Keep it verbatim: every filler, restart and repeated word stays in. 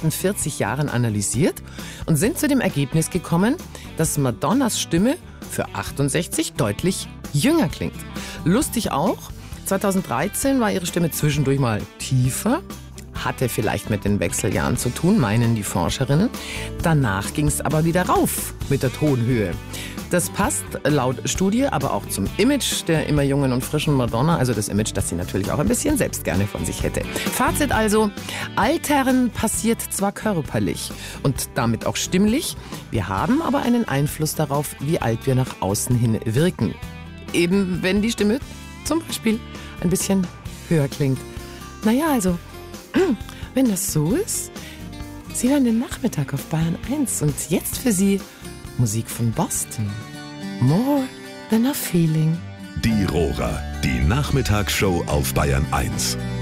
letzten vierzig Jahren analysiert und sind zu dem Ergebnis gekommen, dass Madonnas Stimme für achtundsechzig deutlich jünger klingt. Lustig auch, zweitausenddreizehn war ihre Stimme zwischendurch mal tiefer. Hatte vielleicht mit den Wechseljahren zu tun, meinen die Forscherinnen. Danach ging es aber wieder rauf mit der Tonhöhe. Das passt laut Studie aber auch zum Image der immer jungen und frischen Madonna. Also das Image, das sie natürlich auch ein bisschen selbst gerne von sich hätte. Fazit also, Altern passiert zwar körperlich und damit auch stimmlich. Wir haben aber einen Einfluss darauf, wie alt wir nach außen hin wirken. Eben wenn die Stimme zum Beispiel ein bisschen höher klingt. Naja, also... Wenn das so ist, Sie hören den Nachmittag auf Bayern eins und jetzt für Sie Musik von Boston. More Than a Feeling. Die Rohrer, die Nachmittagsshow auf Bayern eins.